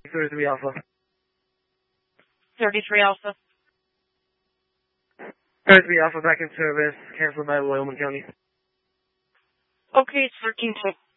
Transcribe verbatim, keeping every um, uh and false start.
thirty-three Alpha. thirty-three Alpha. thirty-three Alpha back in service. Cancel by Wyoming County. Okay, it's thirteen two.